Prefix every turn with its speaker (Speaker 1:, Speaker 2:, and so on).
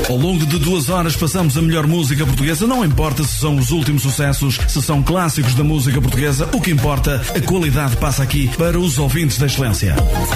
Speaker 1: Ao longo de 2 horas passamos a melhor música portuguesa. Não importa se são os últimos sucessos, se são clássicos da música portuguesa, o que importa, a qualidade passa aqui para os ouvintes da excelência.